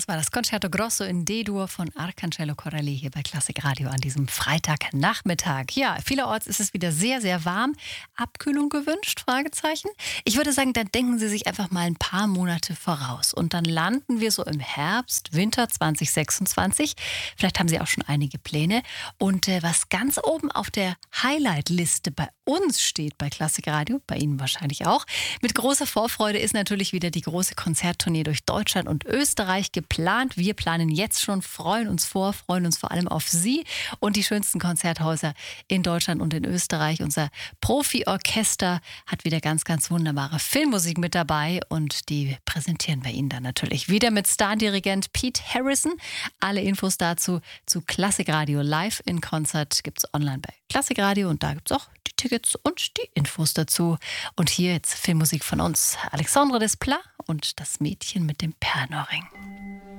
Das war das Concerto Grosso in D-Dur von Arcangelo Corelli hier bei Klassik Radio an diesem Freitagnachmittag. Ja, vielerorts ist es wieder sehr, sehr warm. Abkühlung gewünscht? Fragezeichen. Ich würde sagen, dann denken Sie sich einfach mal ein paar Monate voraus. Und dann landen wir so im Herbst, Winter 2026. Vielleicht haben Sie auch schon einige Pläne. Und was ganz oben auf der Highlight-Liste bei uns steht bei Klassik Radio, bei Ihnen wahrscheinlich auch, mit großer Vorfreude ist natürlich wieder die große Konzerttournee durch Deutschland und Österreich geplant. Wir planen jetzt schon, freuen uns vor allem auf Sie und die schönsten Konzerthäuser in Deutschland und in Österreich. Unser Profi-Orchester hat wieder ganz, ganz wunderbare Filmmusik mit dabei und die präsentieren wir Ihnen dann natürlich wieder mit Stardirigent Pete Harrison. Alle Infos dazu zu Klassik Radio live in Konzert gibt es online bei Klassik Radio und da gibt es auch die Tickets und die Infos dazu. Und hier jetzt Filmmusik von uns, Alexandre Desplat und das Mädchen mit dem Perlenohrring.